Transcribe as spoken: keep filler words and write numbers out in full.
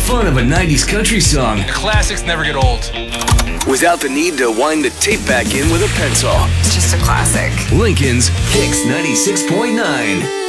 fun of a nineties country song Classics never get old. without the need to wind the tape back in with a pencil. It's just a classic. Lincoln's Kicks ninety-six point nine.